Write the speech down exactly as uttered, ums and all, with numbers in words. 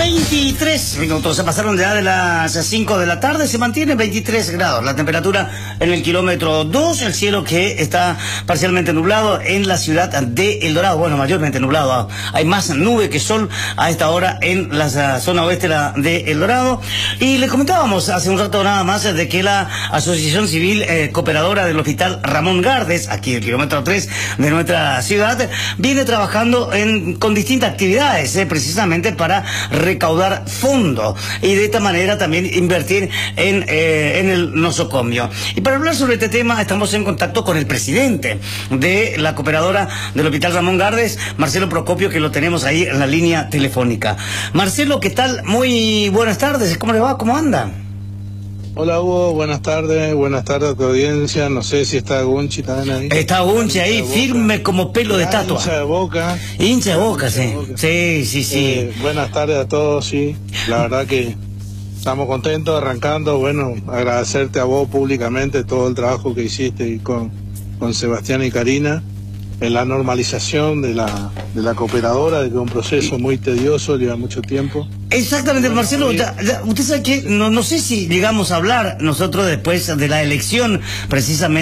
veintitrés minutos, se pasaron ya de las cinco de la tarde, se mantiene veintitrés grados la temperatura en el kilómetro dos, el cielo que está parcialmente nublado en la ciudad de El Dorado, bueno, mayormente nublado, hay más nube que sol a esta hora en la zona oeste de El Dorado. Y le comentábamos hace un rato nada más de que la Asociación Civil eh, Cooperadora del Hospital Ramón Gardes, aquí el kilómetro tres de nuestra ciudad, viene trabajando en, con distintas actividades, eh, precisamente para recaudar fondos y de esta manera también invertir en, eh, en el nosocomio. Y para hablar sobre este tema estamos en contacto con el presidente de la cooperadora del Hospital Ramón Gardes, Marcelo Procopio, que lo tenemos ahí en la línea telefónica. Marcelo, ¿qué tal? Muy buenas tardes, ¿cómo le va? ¿Cómo anda? Hola Hugo, buenas tardes, buenas tardes a tu audiencia. No sé si está Gunchi también ahí. Está Gunchi ahí, firme como pelo de estatua. Hincha de Boca. Hincha de Boca, sí. Sí, sí, sí. Eh, buenas tardes a todos, sí. La verdad que estamos contentos, arrancando. Bueno, agradecerte a vos públicamente todo el trabajo que hiciste con, con Sebastián y Karina en la normalización de la, de la cooperadora, de que es un proceso muy tedioso, lleva mucho tiempo. Exactamente, bueno, Marcelo, ya, ya, usted sabe que no, no sé si llegamos a hablar nosotros después de la elección, precisamente.